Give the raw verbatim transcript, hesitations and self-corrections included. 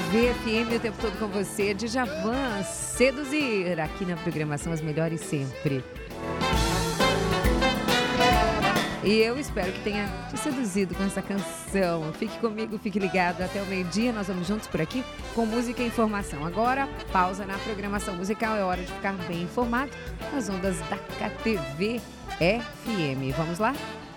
V F M o tempo todo com você. Djavan, Seduzir, aqui na programação As Melhores Sempre. E eu espero que tenha te seduzido com essa canção. Fique comigo, fique ligado. Até o meio-dia nós vamos juntos por aqui com música e informação. Agora, pausa na programação musical. É hora de ficar bem informado nas ondas da K T V F M. Vamos lá?